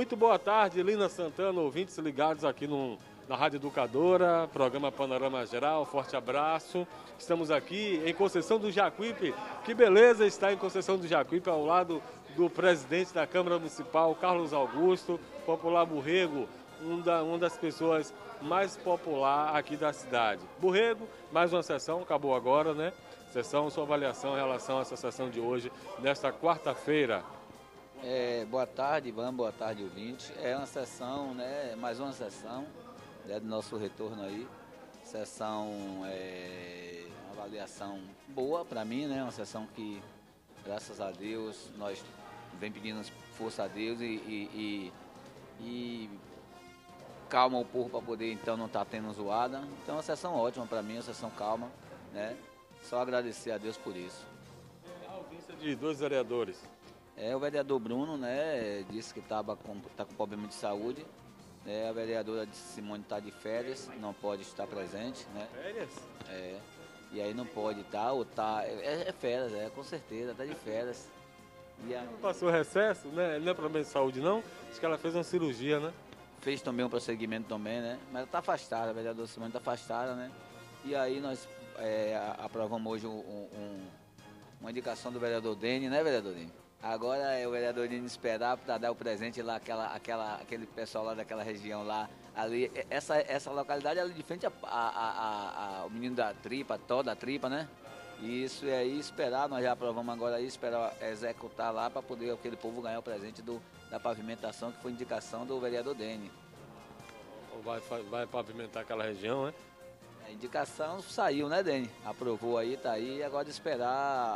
Muito boa tarde, Lina Santana, ouvintes ligados aqui na Rádio Educadora, programa Panorama Geral, forte abraço. Estamos aqui em Conceição do Jacuípe. Que beleza estar em Conceição do Jacuípe, ao lado do presidente da Câmara Municipal, Carlos Augusto, popular Borrego, uma das pessoas mais popular aqui da cidade. Borrego, mais uma sessão, acabou agora, né? Sessão, sua avaliação em relação a essa sessão de hoje, nesta quarta-feira. Boa tarde, Ivan, boa tarde, ouvinte. É uma sessão, né? Mais uma sessão, né, do nosso retorno aí. Sessão, uma avaliação boa para mim, né? Uma sessão que, graças a Deus, nós vem pedindo força a Deus e calma o povo para poder, então, não estar tendo zoada. Então, é uma sessão ótima para mim, uma sessão calma, né? Só agradecer a Deus por isso. A audiência de dois vereadores. O vereador Bruno, né, disse que tá com problema de saúde. A vereadora Simone está de férias, não pode estar presente, né? Férias? E aí não pode estar, ou tá. Férias, com certeza, está de férias. E aí, Não passou recesso, né? Não é problema de saúde, não? Acho que ela fez uma cirurgia, né? fez também um prosseguimento também, né? Mas está afastada, a vereadora Simone está afastada, né? E aí nós aprovamos hoje uma indicação do vereador Dene, né, vereador Dene? Agora é o vereador Dene esperar para dar o presente lá, aquele pessoal lá daquela região lá, ali, essa localidade ali de frente ao menino da tripa, da tripa, né? E isso é aí esperar, nós já aprovamos agora aí, esperar executar lá para poder aquele povo ganhar o presente da pavimentação, que foi indicação do vereador Dene. Vai pavimentar aquela região, né? A indicação saiu, né, Dene? Aprovou aí, tá aí, agora de esperar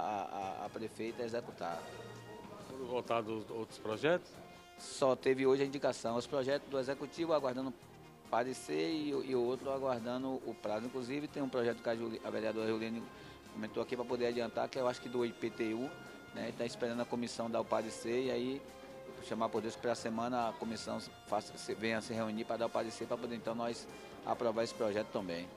a prefeita executar. Foram votados outros projetos? Só teve hoje a indicação, os projetos do executivo aguardando parecer e o outro aguardando o prazo. Inclusive tem um projeto que a vereadora Juliane comentou aqui para poder adiantar, que eu acho que do IPTU, né? Está esperando a comissão dar o parecer e aí chamar por Deus que para a semana a comissão venha se reunir para dar o parecer para poder então nós aprovar esse projeto também.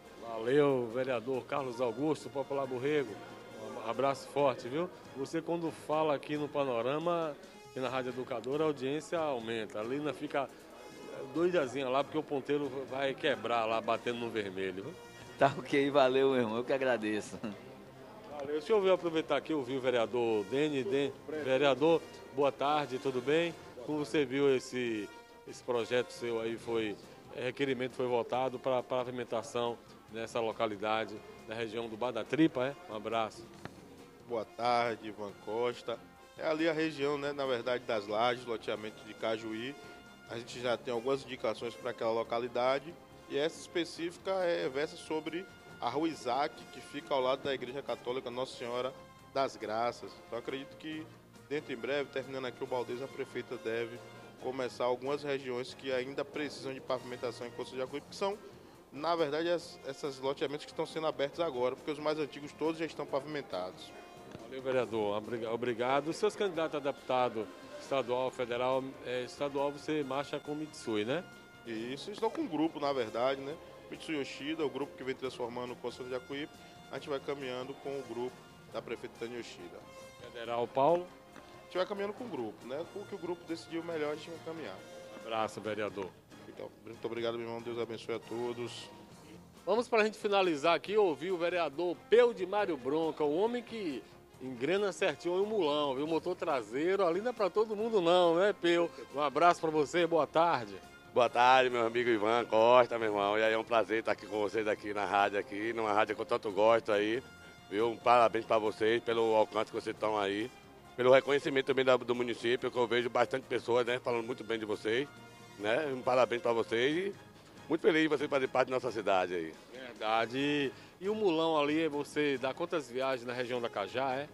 Valeu, vereador Carlos Augusto, popular Borrego. Um abraço forte, viu? Você quando fala aqui no Panorama, aqui na Rádio Educadora, a audiência aumenta. A Lina fica doidazinha lá, porque o ponteiro vai quebrar lá, batendo no vermelho, viu? Tá ok, valeu, meu irmão, eu que agradeço. Valeu. Deixa eu aproveitar aqui, ouvir o vereador Dene. Vereador, boa tarde, tudo bem? Como você viu esse projeto seu aí, requerimento foi votado para pavimentação nessa localidade, na região do Bar da Tripa, Um abraço. Boa tarde, Ivan Costa. É ali a região, né, na verdade, das Lajes, loteamento de Cajuí. A gente já tem algumas indicações para aquela localidade e essa específica versa sobre a Rua Isaac, que fica ao lado da Igreja Católica Nossa Senhora das Graças. Então acredito que dentro em breve, terminando aqui o Baldez, a prefeita deve começar algumas regiões que ainda precisam de pavimentação em Conceição do Jacuípe, que são, na verdade, esses loteamentos que estão sendo abertos agora, porque os mais antigos todos já estão pavimentados. Valeu, vereador. Obrigado. Os seus candidatos a deputado estadual, federal, estadual você marcha com o Mitsui, né? Isso, estão com um grupo, na verdade, né? Mitsui Yoshida, o grupo que vem transformando o Conceição do Jacuípe, a gente vai caminhando com o grupo da prefeita Tânia Yoshida. Federal Paulo? A gente vai caminhando com o grupo, né? O que o grupo decidiu melhor, a gente vai caminhar. Um abraço, vereador. Então, muito obrigado, meu irmão. Deus abençoe a todos. Vamos para a gente finalizar aqui, ouvir o vereador Peu de Mário Bronca, o homem que engrena certinho o mulão, viu? Motor traseiro, ali não é para todo mundo não, né, Peu? Um abraço para você, boa tarde. Boa tarde, meu amigo Ivan Costa, meu irmão. E aí é um prazer estar aqui com vocês aqui na rádio, numa rádio que eu tanto gosto aí. Viu? Um parabéns para vocês pelo alcance que vocês estão aí. Pelo reconhecimento também do município, que eu vejo bastante pessoas, né, falando muito bem de vocês. Né? Um parabéns para vocês e muito feliz de vocês fazerem parte da nossa cidade aí. Verdade. E o mulão ali, você dá quantas viagens na região da Cajá,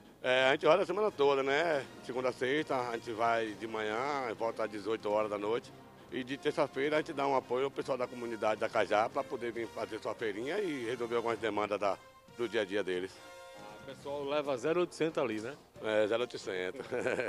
A gente roda a semana toda, né? Segunda a sexta, a gente vai de manhã e volta às 18 horas da noite. E de terça-feira a gente dá um apoio ao pessoal da comunidade da Cajá para poder vir fazer sua feirinha e resolver algumas demandas do dia a dia deles. O pessoal leva 0,800 ali, né? 0,800.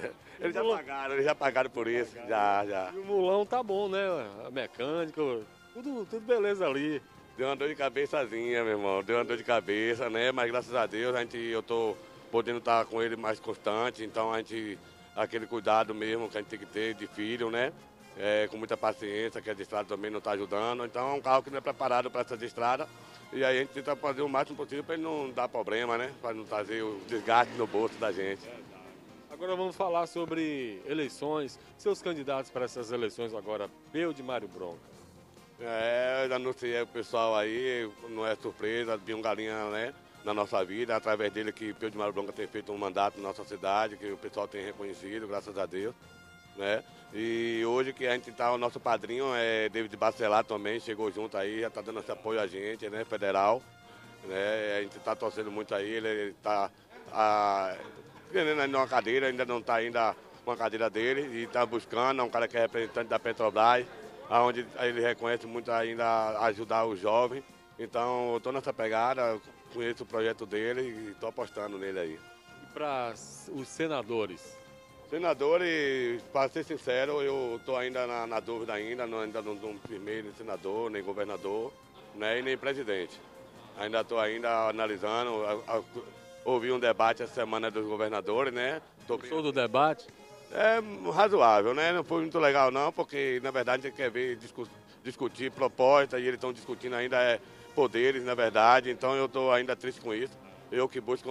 Eles já pagaram por isso, já. E o mulão tá bom, né? A mecânica, tudo beleza ali. Deu uma dor de cabeçazinha, meu irmão. Deu uma dor de cabeça, né? Mas graças a Deus eu tô podendo estar com ele mais constante. Então a gente aquele cuidado mesmo que a gente tem que ter de filho, né? Com muita paciência, que a estrada também não está ajudando. Então é um carro que não é preparado para essas estradas. E aí a gente tenta fazer o máximo possível para ele não dar problema, né? Para não trazer o desgaste no bolso da gente. Agora vamos falar sobre eleições, seus candidatos para essas eleições agora, Peu de Mário Bronca. Eu já anunciei o pessoal aí, não é surpresa, de um galinha, né, na nossa vida, através dele que Peu de Mário Bronca tem feito um mandato na nossa cidade, que o pessoal tem reconhecido, graças a Deus, né? E hoje que a gente tá, o nosso padrinho é David Bacelar também, chegou junto aí, já tá dando esse apoio a gente, né, federal, né? A gente tá torcendo muito aí, ele tá querendo ainda uma cadeira, ainda não tá ainda uma cadeira dele, e tá buscando, é um cara que é representante da Petrobras, onde ele reconhece muito ainda ajudar os jovens. Então, eu estou nessa pegada, conheço o projeto dele e estou apostando nele aí. E para os senadores? Senadores, para ser sincero, eu estou ainda na dúvida ainda não firmei nem senador, nem governador, né, e nem presidente. Ainda estou analisando, ouvi um debate essa semana dos governadores, né? Gostou do debate? É razoável, né? Não foi muito legal não, porque na verdade a gente quer ver discutir propostas e eles estão discutindo ainda poderes, na verdade, então eu estou ainda triste com isso. Eu que busco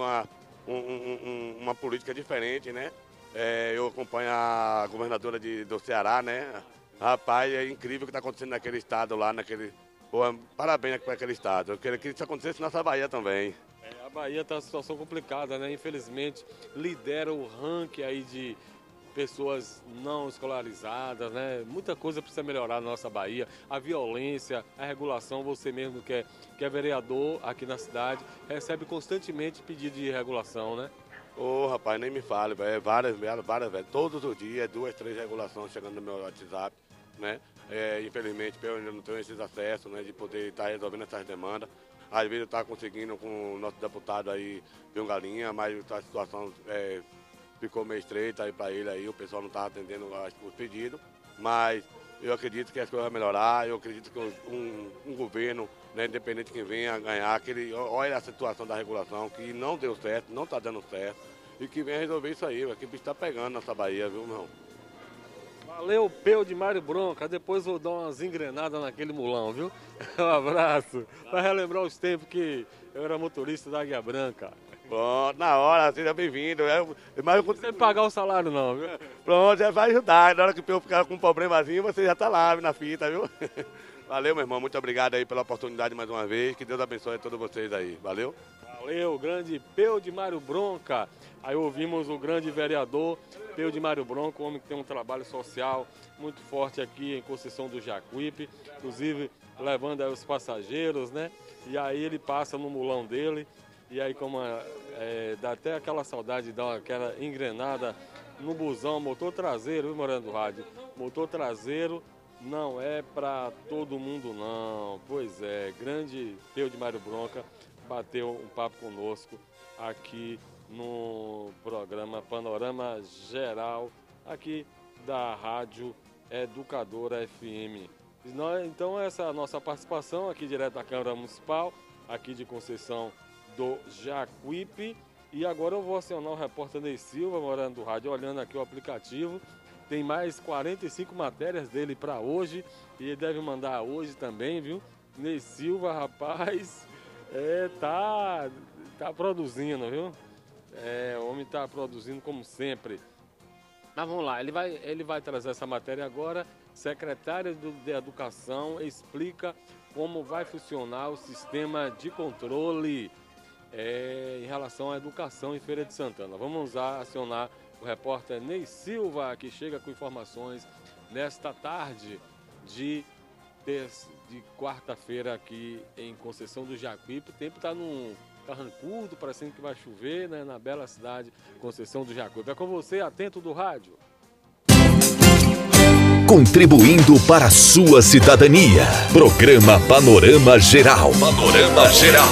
uma política diferente, né? Eu acompanho a governadora do Ceará, né? Rapaz, é incrível o que está acontecendo naquele estado lá, parabéns para aquele estado. Eu queria que isso acontecesse na nossa Bahia também. A Bahia está numa situação complicada, né? Infelizmente, lidera o ranking aí de pessoas não escolarizadas, né? Muita coisa precisa melhorar na nossa Bahia. A violência, a regulação, você mesmo que é vereador aqui na cidade, recebe constantemente pedido de regulação, né? Rapaz, nem me fale, várias, todos os dias, 2, 3 regulações chegando no meu WhatsApp, né? Infelizmente, eu ainda não tenho esses acessos, né, de poder estar resolvendo essas demandas. Às vezes eu estava conseguindo com o nosso deputado aí, Bion Galinha, mas a situação ficou meio estreita aí para ele aí, o pessoal não estava atendendo os pedidos, mas eu acredito que as coisas vão melhorar, eu acredito que um governo, né, independente de quem venha ganhar, que ele olha a situação da regulação, que não deu certo, não está dando certo, e que venha resolver isso aí, que o bicho está pegando nessa Bahia, viu, meu irmão? Valeu, Peu de Mário Bronca, depois vou dar umas engrenadas naquele mulão, viu? Um abraço, para relembrar os tempos que eu era motorista da Águia Branca. Pronto, na hora, seja bem-vindo. Mas não tem que pagar o salário não, viu? Pronto, já vai ajudar. Na hora que o Peu ficar com um problemazinho, você já tá lá na fita, viu? Valeu, meu irmão. Muito obrigado aí pela oportunidade mais uma vez. Que Deus abençoe a todos vocês aí. Valeu. Valeu, grande Peu de Mário Bronca. Aí ouvimos o grande vereador Peu de Mário Bronca, um homem que tem um trabalho social muito forte aqui em Conceição do Jacuípe, inclusive levando aí os passageiros, né? E aí ele passa no mulão dele. E aí, como dá até aquela saudade de dar aquela engrenada no busão, motor traseiro, viu, Morando do Rádio? Motor traseiro não é para todo mundo, não. Pois é, grande Peu de Mário Bronca bateu um papo conosco aqui no programa Panorama Geral, aqui da Rádio Educadora FM. Então, essa é a nossa participação aqui direto da Câmara Municipal, aqui de Conceição do Jacuípe. E agora eu vou acionar o repórter Ney Silva, Morando do Rádio, olhando aqui o aplicativo. Tem mais 45 matérias dele para hoje e ele deve mandar hoje também, viu? Ney Silva, rapaz, tá produzindo, viu? O homem tá produzindo como sempre. Mas vamos lá, ele vai trazer essa matéria agora. Secretária de Educação explica como vai funcionar o sistema de controle em relação à educação em Feira de Santana. Vamos acionar o repórter Ney Silva, que chega com informações nesta tarde de quarta-feira aqui em Conceição do Jacuípe. O tempo está num carrancudo, parecendo que vai chover, né, na bela cidade Conceição do Jacuípe. É com você, atento do rádio. Contribuindo para a sua cidadania. Programa Panorama Geral. Panorama Geral.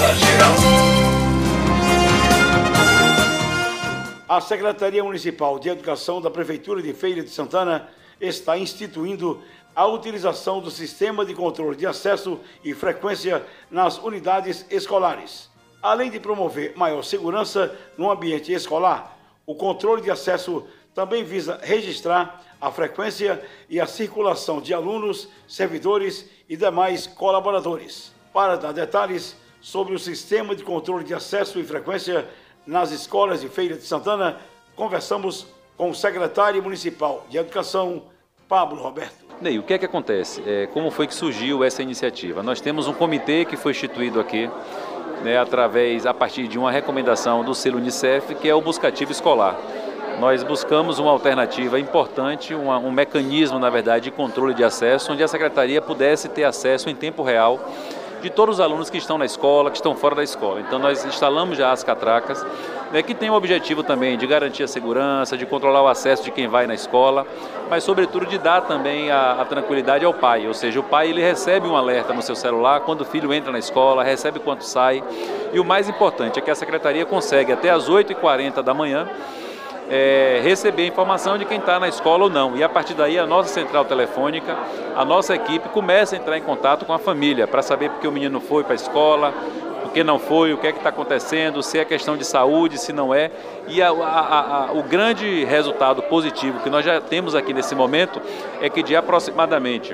A Secretaria Municipal de Educação da Prefeitura de Feira de Santana está instituindo a utilização do sistema de controle de acesso e frequência nas unidades escolares. Além de promover maior segurança no ambiente escolar, o controle de acesso também visa registrar a frequência e a circulação de alunos, servidores e demais colaboradores. Para dar detalhes sobre o sistema de controle de acesso e frequência nas escolas de Feira de Santana, conversamos com o secretário municipal de Educação, Pablo Roberto. Ney, o que é que acontece? Como foi que surgiu essa iniciativa? Nós temos um comitê que foi instituído aqui, a partir de uma recomendação do selo Unicef, que é o Buscativo Escolar. Nós buscamos uma alternativa importante, um mecanismo, na verdade, de controle de acesso, onde a Secretaria pudesse ter acesso em tempo real de todos os alunos que estão na escola, que estão fora da escola. Então nós instalamos já as catracas, que tem o objetivo também de garantir a segurança, de controlar o acesso de quem vai na escola, mas sobretudo de dar também a tranquilidade ao pai, ou seja, o pai ele recebe um alerta no seu celular quando o filho entra na escola, recebe quando sai, e o mais importante é que a Secretaria consegue até às 8h40 da manhã receber a informação de quem está na escola ou não. E a partir daí a nossa central telefônica, a nossa equipe começa a entrar em contato com a família para saber por que o menino foi para a escola, por que não foi, o que é que está acontecendo, se é questão de saúde, se não é. E o grande resultado positivo que nós já temos aqui nesse momento é que de aproximadamente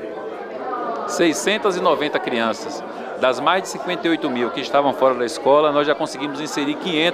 690 crianças, das mais de 58 mil que estavam fora da escola, nós já conseguimos inserir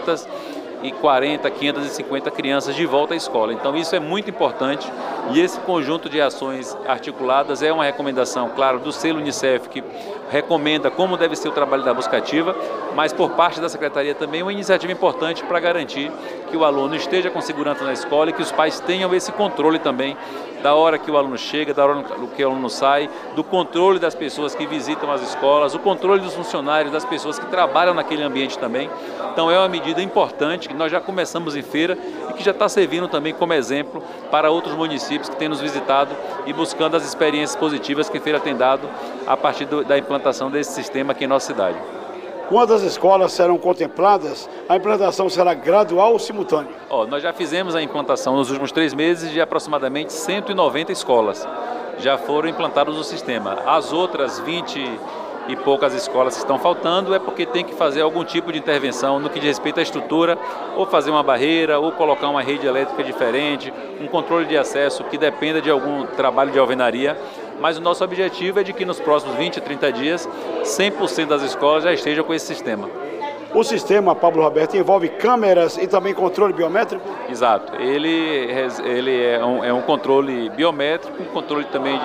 550 crianças de volta à escola. Então isso é muito importante e esse conjunto de ações articuladas é uma recomendação, claro, do selo Unicef, que recomenda como deve ser o trabalho da Buscativa, mas por parte da Secretaria também uma iniciativa importante para garantir que o aluno esteja com segurança na escola e que os pais tenham esse controle também da hora que o aluno chega, da hora que o aluno sai, do controle das pessoas que visitam as escolas, o controle dos funcionários, das pessoas que trabalham naquele ambiente também. Então é uma medida importante que nós já começamos em feira e que já está servindo também como exemplo para outros municípios que têm nos visitado e buscando as experiências positivas que a feira tem dado a partir da implantação desse sistema aqui em nossa cidade. Quantas escolas serão contempladas? A implantação será gradual ou simultânea? Nós já fizemos a implantação nos últimos 3 meses de aproximadamente 190 escolas. Já foram implantadas no sistema. As outras 20 e poucas escolas que estão faltando é porque tem que fazer algum tipo de intervenção no que diz respeito à estrutura, ou fazer uma barreira, ou colocar uma rede elétrica diferente, um controle de acesso que dependa de algum trabalho de alvenaria. Mas o nosso objetivo é de que nos próximos 20, 30 dias, 100% das escolas já estejam com esse sistema. O sistema, Pablo Roberto, envolve câmeras e também controle biométrico? Exato. Ele é um controle biométrico, um controle também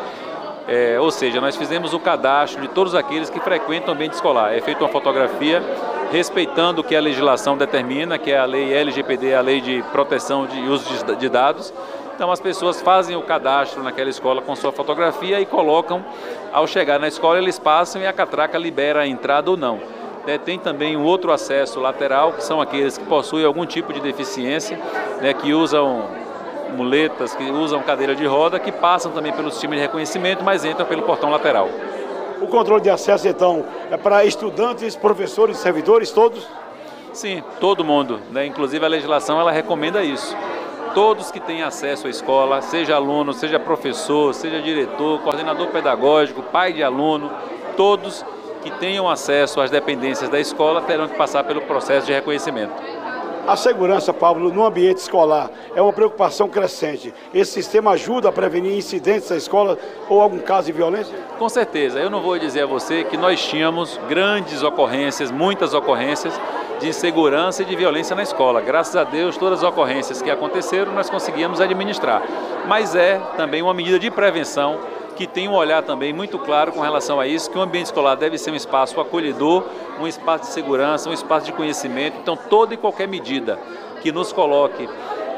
ou seja, nós fizemos o cadastro de todos aqueles que frequentam o ambiente escolar. É feita uma fotografia respeitando o que a legislação determina, que é a lei LGPD, a lei de proteção de uso de dados. Então as pessoas fazem o cadastro naquela escola com sua fotografia e colocam, ao chegar na escola eles passam e a catraca libera a entrada ou não. Tem também um outro acesso lateral, que são aqueles que possuem algum tipo de deficiência, que usam muletas, que usam cadeira de roda, que passam também pelo sistema de reconhecimento, mas entram pelo portão lateral. O controle de acesso, então, é para estudantes, professores, servidores, todos? Sim, todo mundo. Inclusive a legislação ela recomenda isso. Todos que têm acesso à escola, seja aluno, seja professor, seja diretor, coordenador pedagógico, pai de aluno, todos que tenham acesso às dependências da escola terão que passar pelo processo de reconhecimento. A segurança, Pablo, no ambiente escolar é uma preocupação crescente. Esse sistema ajuda a prevenir incidentes na escola ou algum caso de violência? Com certeza. Eu não vou dizer a você que nós tínhamos grandes ocorrências, muitas ocorrências de insegurança e de violência na escola. Graças a Deus, todas as ocorrências que aconteceram, nós conseguimos administrar. Mas é também uma medida de prevenção que tem um olhar também muito claro com relação a isso, que o ambiente escolar deve ser um espaço acolhedor, um espaço de segurança, um espaço de conhecimento. Então, toda e qualquer medida que nos coloque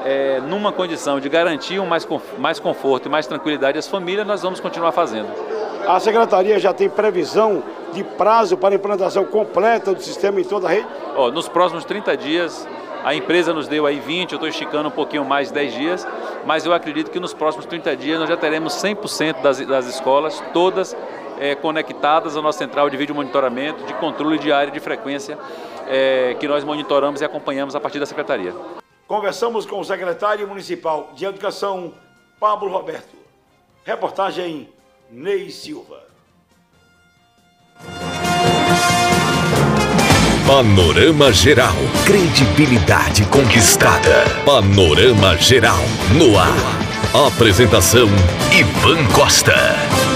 numa condição de garantir mais conforto e mais tranquilidade às famílias, nós vamos continuar fazendo. A Secretaria já tem previsão de prazo para a implantação completa do sistema em toda a rede? Nos próximos 30 dias, a empresa nos deu aí 20, eu estou esticando um pouquinho mais, 10 dias, mas eu acredito que nos próximos 30 dias nós já teremos 100% das escolas, todas conectadas à nossa central de vídeo monitoramento, de controle de área de frequência, que nós monitoramos e acompanhamos a partir da Secretaria. Conversamos com o secretário municipal de Educação, Pablo Roberto. Reportagem Ney Silva. Panorama Geral. Credibilidade conquistada. Panorama Geral no ar. Apresentação: Ivan Costa.